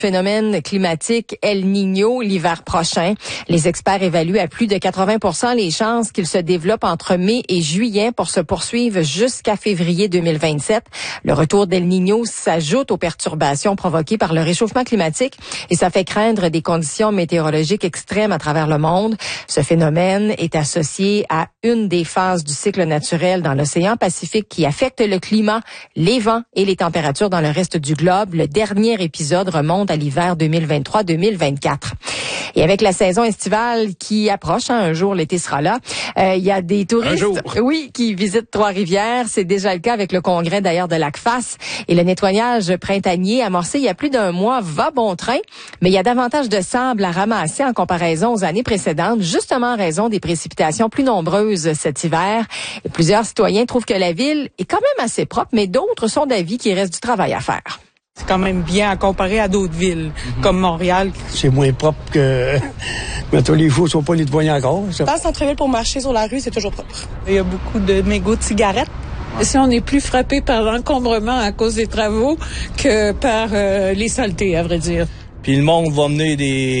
Phénomène climatique El Niño l'hiver prochain. Les experts évaluent à plus de 80% les chances qu'il se développe entre mai et juillet pour se poursuivre jusqu'à février 2027. Le retour d'El Niño s'ajoute aux perturbations provoquées par le réchauffement climatique et ça fait craindre des conditions météorologiques extrêmes à travers le monde. Ce phénomène est associé à une des phases du cycle naturel dans l'océan Pacifique qui affecte le climat, les vents et les températures dans le reste du globe. Le dernier épisode remonte à l'hiver 2023-2024. Et avec la saison estivale qui approche, un jour l'été sera là, il y a des touristes qui visitent Trois-Rivières. C'est déjà le cas avec le congrès d'ailleurs de Lac-Face. Et le nettoyage printanier amorcé il y a plus d'un mois va bon train, mais il y a davantage de sable à ramasser en comparaison aux années précédentes, justement en raison des précipitations plus nombreuses cet hiver. Et plusieurs citoyens trouvent que la ville est quand même assez propre, mais d'autres sont d'avis qu'il reste du travail à faire. C'est quand même bien à comparer à d'autres villes, comme Montréal. C'est moins propre que... Mais tous les fous sont pas nettoyés encore. Ça. Dans le centre-ville, pour marcher sur la rue, c'est toujours propre. Il y a beaucoup de mégots de cigarettes. Si on est plus frappé par l'encombrement à cause des travaux que par les saletés, à vrai dire. Puis le monde va mener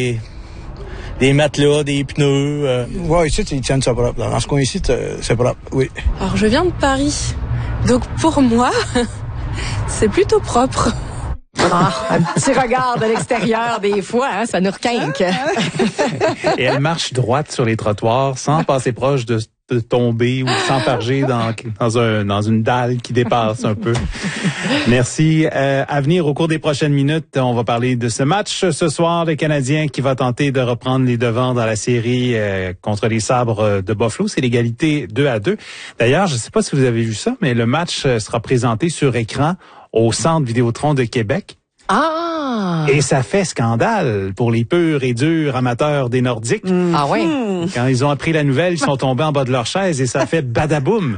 des matelas, des pneus. Oui, ici, ils tiennent ça propre. Dans ce coin-ci, c'est propre, oui. Alors, je viens de Paris. Donc, pour moi, c'est plutôt propre. Un petit regard de l'extérieur des fois, hein, ça nous requinque. Et elle marche droite sur les trottoirs sans passer proche de tomber ou de s'emparger dans une dalle qui dépasse un peu. Merci. À venir au cours des prochaines minutes, on va parler de ce match ce soir, le Canadien qui va tenter de reprendre les devants dans la série contre les Sabres de Buffalo. C'est l'égalité 2-2. D'ailleurs, je ne sais pas si vous avez vu ça, mais le match sera présenté sur écran au Centre Vidéotron de Québec. Ah! Et ça fait scandale pour les purs et durs amateurs des Nordiques. Ah oui? Quand ils ont appris la nouvelle, ils sont tombés en bas de leur chaise et ça fait badaboum.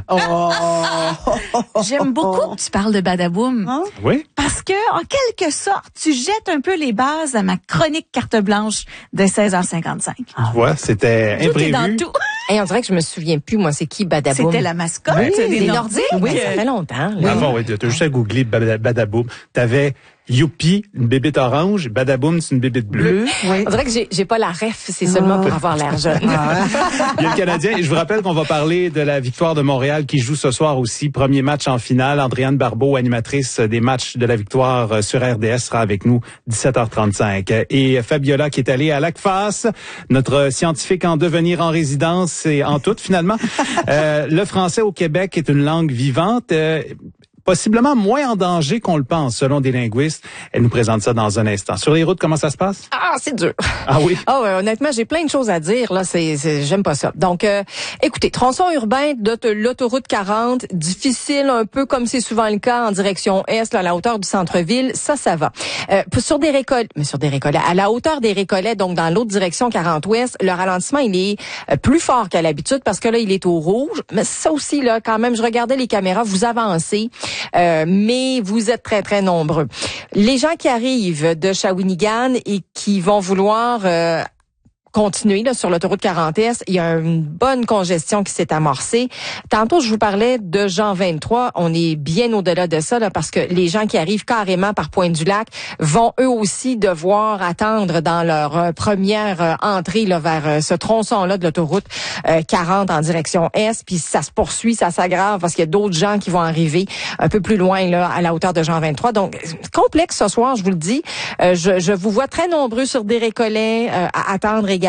J'aime beaucoup que tu parles de badaboum. Hein? Oui. Parce que, en quelque sorte, tu jettes un peu les bases à ma chronique carte blanche de 16h55. Tu vois, c'était imprévu. Tout est dans tout. Et on dirait que je me souviens plus, moi, c'est qui Badaboum? C'était la mascotte des Nordiques. Oui, ça fait longtemps. Ah bon, oui, t'as juste à googler Badaboum. T'avais Youpi, une bébête orange, Badaboum, c'est une bébête bleue. Oui. On dirait que j'ai pas la ref, c'est seulement pour avoir l'air jeune. Il y a le Canadien. Et je vous rappelle qu'on va parler de la victoire de Montréal qui joue ce soir aussi. Premier match en finale. Andréane Barbeau, animatrice des matchs de la victoire sur RDS, sera avec nous 17h35. Et Fabiola qui est allée à Lac-Face, notre scientifique en devenir en résidence et en tout finalement. Le français au Québec est une langue vivante. Possiblement moins en danger qu'on le pense, selon des linguistes. Elle nous présente ça dans un instant. Sur les routes, comment ça se passe? Ah, c'est dur. Ah oui? Honnêtement, j'ai plein de choses à dire. Là, j'aime pas ça. Donc, écoutez, tronçon urbain de l'autoroute 40, difficile un peu comme c'est souvent le cas en direction est, là, à la hauteur du centre-ville. Ça va. Sur des récollets, à la hauteur des récollets, donc dans l'autre direction 40 ouest, le ralentissement, il est plus fort qu'à l'habitude parce que là, il est au rouge. Mais ça aussi, là, quand même, je regardais les caméras, vous avancez. Mais vous êtes très, très nombreux. Les gens qui arrivent de Shawinigan et qui vont vouloir continuer là, sur l'autoroute 40S, il y a une bonne congestion qui s'est amorcée. Tantôt, je vous parlais de Jean 23. On est bien au-delà de ça là, parce que les gens qui arrivent carrément par Pointe-du-Lac vont eux aussi devoir attendre dans leur première entrée là, vers ce tronçon-là de l'autoroute 40 en direction Est. Puis ça se poursuit, ça s'aggrave parce qu'il y a d'autres gens qui vont arriver un peu plus loin là, à la hauteur de Jean 23. Donc, complexe ce soir, je vous le dis. Je vous vois très nombreux sur des récollets à attendre également.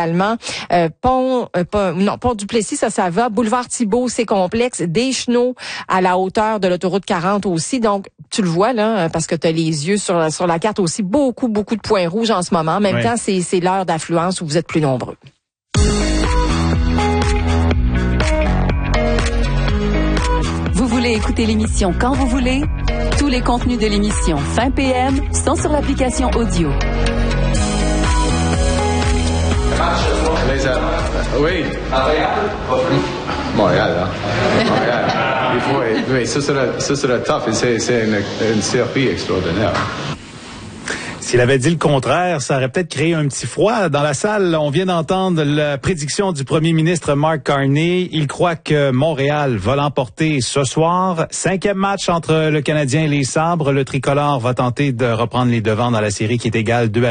Pont du Plessis, ça va. Boulevard Thibault, c'est complexe. Deschenaux à la hauteur de l'autoroute 40 aussi. Donc, tu le vois là, parce que tu as les yeux sur la carte aussi. Beaucoup de points rouges en ce moment. En même temps, c'est l'heure d'affluence où vous êtes plus nombreux. Vous voulez écouter l'émission quand vous voulez? Tous les contenus de l'émission Fin PM sont sur l'application audio. Oui. Montréal, hein? Montréal. Oui, ça sera tough et c'est une série extraordinaire. S'il avait dit le contraire, ça aurait peut-être créé un petit froid dans la salle. On vient d'entendre la prédiction du premier ministre Mark Carney. Il croit que Montréal va l'emporter ce soir. 5e match entre le Canadien et les Sabres. Le tricolore va tenter de reprendre les devants dans la série qui est égale 2-2.